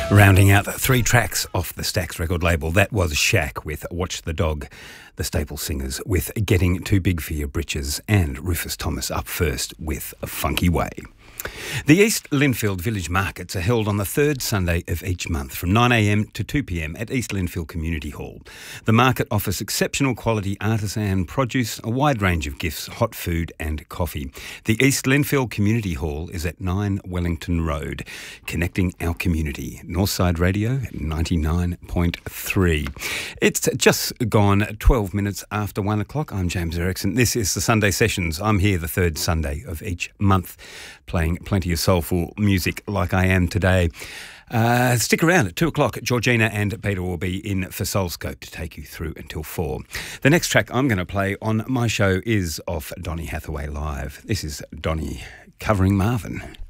Rounding out 3 tracks off the Stax record label, that was Shaq with Watch the Dog, the Staple Singers with Getting Too Big for Your Britches, and Rufus Thomas up first with A Funky Way. The East Linfield Village Markets are held on the third Sunday of each month from 9am to 2pm at East Linfield Community Hall. The market offers exceptional quality artisan produce, a wide range of gifts, hot food and coffee. The East Linfield Community Hall is at 9 Wellington Road, connecting our community. Northside Radio 99.3. It's just gone 12 minutes after 1 o'clock. I'm James Erickson. This is the Sunday Sessions. I'm here the third Sunday of each month, playing plenty of soulful music like I am today. Stick around at 2 o'clock. Georgina and Peter will be in for Soulscope to take you through until 4. The next track I'm going to play on my show is off Donny Hathaway Live. This is Donny covering Marvin.